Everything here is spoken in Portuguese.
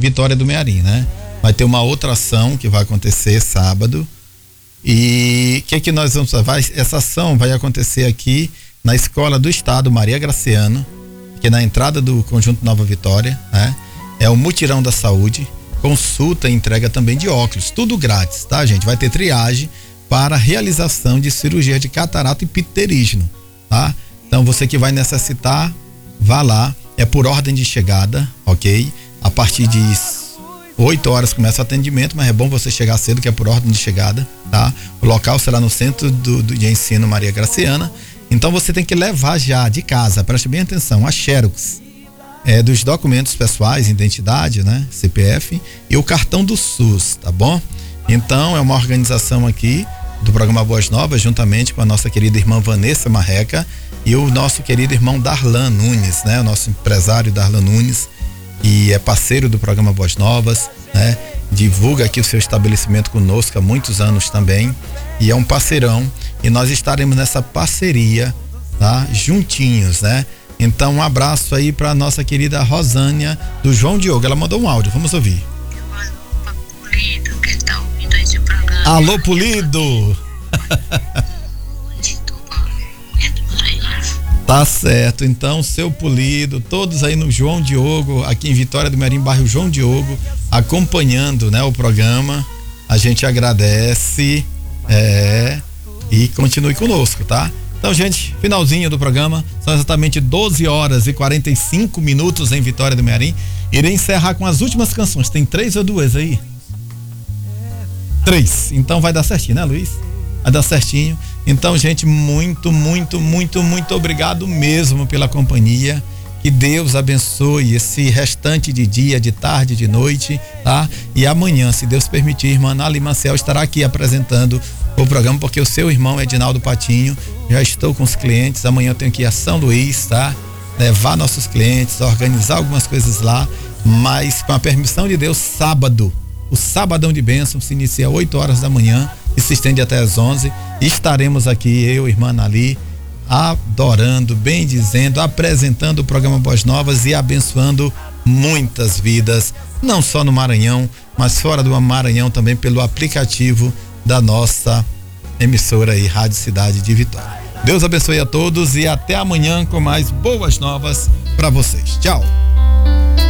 Vitória do Mearim, né? Vai ter uma outra ação que vai acontecer sábado. E o que nós vamos fazer? Essa ação vai acontecer aqui na Escola do Estado Maria Graciano, que é na entrada do Conjunto Nova Vitória, né? É o Mutirão da Saúde, consulta e entrega também de óculos, tudo grátis, tá, gente? Vai ter triagem para realização de cirurgia de catarata e pterígino, tá? Então você que vai necessitar, vá lá, é por ordem de chegada, ok? A partir de 8 horas começa o atendimento, mas é bom você chegar cedo, que é por ordem de chegada, tá? O local será no Centro de Ensino Maria Graciana. Então você tem que levar já de casa, preste bem atenção, a xerox dos documentos pessoais, identidade, né? CPF e o cartão do SUS, tá bom? Então é uma organização aqui do programa Boas Novas, juntamente com a nossa querida irmã Vanessa Marreca e o nosso querido irmão Darlan Nunes, né? O nosso empresário Darlan Nunes, e é parceiro do programa Boas Novas, né? Divulga aqui o seu estabelecimento conosco há muitos anos também, e é um parceirão, e nós estaremos nessa parceria, tá? Juntinhos, né? Então um abraço aí para nossa querida Rosânia do João Diogo, ela mandou um áudio, vamos ouvir. Pulido, que tá ouvindo esse programa. Alô, Pulido! Tá certo, então seu Pulido, todos aí no João Diogo, aqui em Vitória do Mearim, bairro João Diogo, acompanhando, né, o programa, a gente agradece, e continue conosco, tá? Então, gente, finalzinho do programa, são exatamente 12 horas e 45 minutos em Vitória do Mearim. Irei encerrar com as últimas canções, tem 3 ou 2 aí? 3, então vai dar certinho, né, Luiz? Vai dar certinho. Então, gente, muito obrigado mesmo pela companhia. Que Deus abençoe esse restante de dia, de tarde, de noite, tá? E amanhã, se Deus permitir, irmã Nali Maciel estará aqui apresentando o programa, porque o seu irmão Edinaldo Patinho, já estou com os clientes, amanhã eu tenho que ir a São Luís, tá? Levar nossos clientes, organizar algumas coisas lá, mas com a permissão de Deus, sábado, o Sabadão de Bênção se inicia às 8 horas da manhã e se estende até às 11. Estaremos aqui, eu, irmã Nali, adorando, bendizendo, apresentando o programa Boas Novas e abençoando muitas vidas, não só no Maranhão, mas fora do Maranhão também pelo aplicativo da nossa emissora aí, Rádio Cidade de Vitória. Deus abençoe a todos e até amanhã com mais Boas Novas para vocês. Tchau!